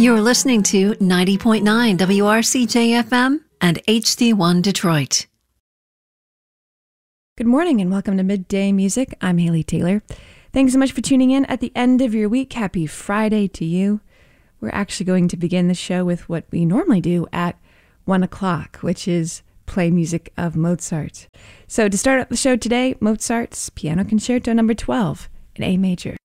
You're listening to 90.9 WRCJ-FM and HD1 Detroit. Good morning and welcome to Midday Music. I'm Haley Taylor. Thanks so much for tuning in at the end of your week. Happy Friday to you. We're actually going to begin the show with what we normally do at 1 o'clock, which is play music of Mozart. So to start up the show today, Mozart's Piano Concerto No. 12 in A major.